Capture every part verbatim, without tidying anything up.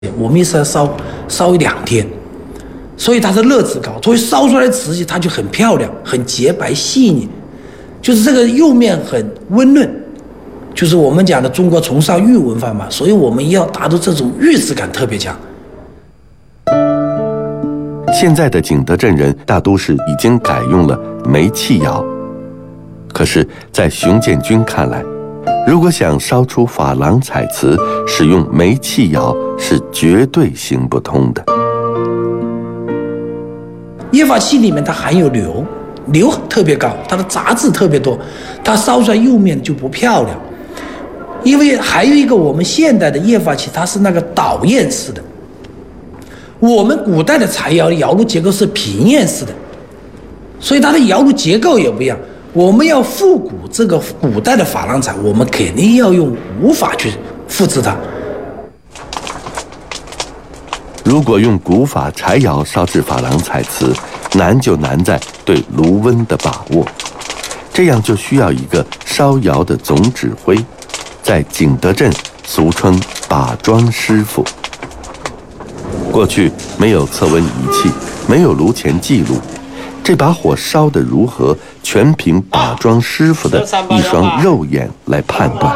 我们一次要烧烧两天，所以它的热值高，所以烧出来的瓷器它就很漂亮、很洁白细腻，就是这个釉面很温润，就是我们讲的中国崇尚玉文化嘛，所以我们要达到这种玉质感特别强。 现在的景德镇人大都是已经改用了煤气窑，可是，在熊建军看来，如果想烧出珐琅彩瓷，使用煤气窑是绝对行不通的。 液化气里面它含有硫，硫特别高，它的杂质特别多，它烧出来釉面就不漂亮。因为还有一个我们现代的液化气，它是那个导焰式的，我们古代的柴窑的窑炉结构是平焰式的，所以它的窑炉结构也不一样。我们要复古这个古代的珐琅彩，我们肯定要用古法去复制它。 如果用古法柴窑烧制珐琅彩瓷，难就难在对炉温的把握，这样就需要一个烧窑的总指挥，在景德镇俗称把庄师傅。过去没有测温仪器，没有炉前记录，这把火烧得如何，全凭把庄师傅的一双肉眼来判断。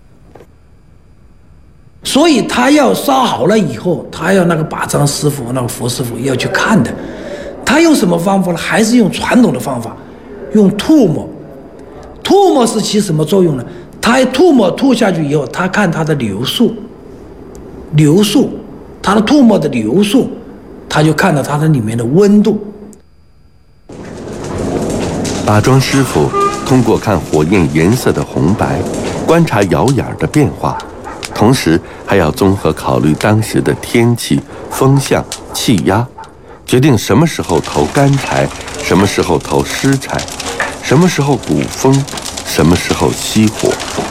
所以他要烧好了以后，他要那个把庄师傅、那个佛师傅要去看的。他用什么方法呢？还是用传统的方法，用吐沫。吐沫是起什么作用呢？他吐沫吐下去以后，他看它的流速，流速，它的吐沫的流速，他就看到它的里面的温度。 把庄师傅通过看火焰颜色的红白，观察窑眼的变化，同时还要综合考虑当时的天气、风向、气压，决定什么时候投干柴，什么时候投湿柴，什么时候鼓风，什么时候熄火。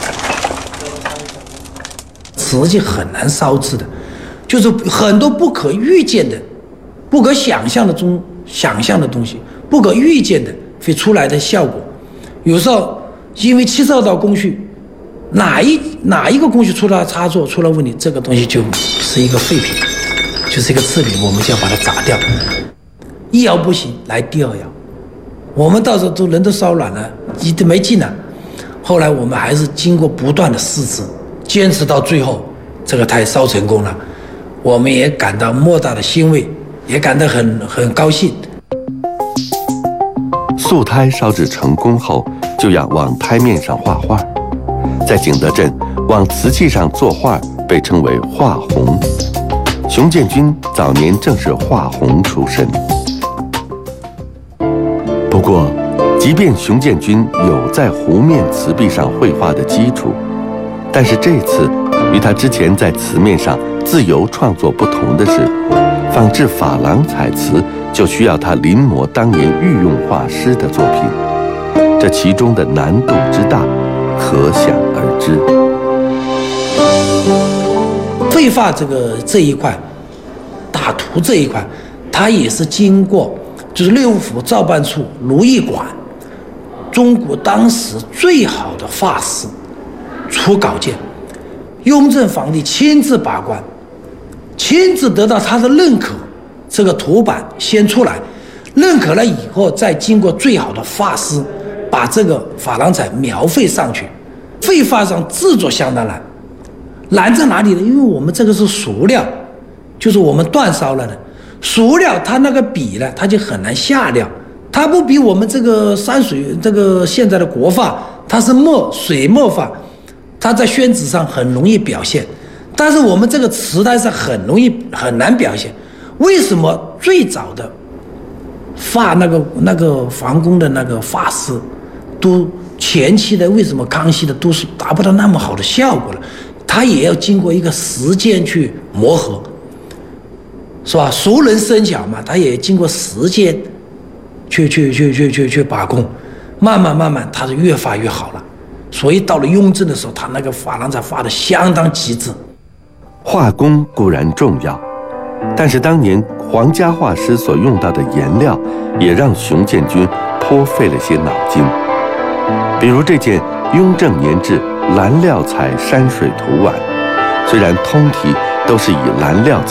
瓷器很难烧制的，就是很多不可预见的、不可想象的中想象的东西，不可预见的会出来的效果。有时候因为七十二道工序，哪一哪一个工序出了差错、出了问题，这个东西就是一个废品，就是一个次品，我们就要把它砸掉。一窑不行，来第二窑。我们到时候都人都烧软了，一都没劲了。后来我们还是经过不断的试制，坚持到最后，这个胎烧成功了，我们也感到莫大的欣慰，也感到很很高兴。 素胎烧制成功后，就要往胎面上画画。在景德镇，往瓷器上作画被称为画红。熊建军早年正是画红出身。不过，即便熊建军有在湖面瓷壁上绘画的基础，但是这次与他之前在瓷面上自由创作不同的是，仿制珐琅彩瓷就需要他临摹当年御用画师的作品，这其中的难度之大，可想而知。 绘画这个这一块，打图这一块，它也是经过就是六府造办处如意馆，中国当时最好的画师出稿件，雍正皇帝亲自把关，亲自得到他的认可，这个图版先出来，认可了以后，再经过最好的画师把这个珐琅彩描绘上去。绘画上制作相当难，难在哪里呢？因为我们这个是熟料，就是我们煅烧了的熟料，它那个笔呢，它就很难下料，它不比我们这个山水这个现在的国画，它是墨水墨画，它在宣纸上很容易表现，但是我们这个瓷胎是很容易很难表现。为什么最早的画那个那个皇宫的那个画师都前期的，为什么康熙的都是达不到那么好的效果了？他也要经过一个时间去磨合，是吧？熟能生巧嘛，他也经过时间去去去去去去把控，慢慢慢慢，他是越发越好了。所以到了雍正的时候，他那个珐琅彩画的相当极致。 画工固然重要，但是当年皇家画师所用到的颜料，也让熊建军颇费了些脑筋。比如这件雍正年制蓝料彩山水图碗，虽然通体都是以蓝料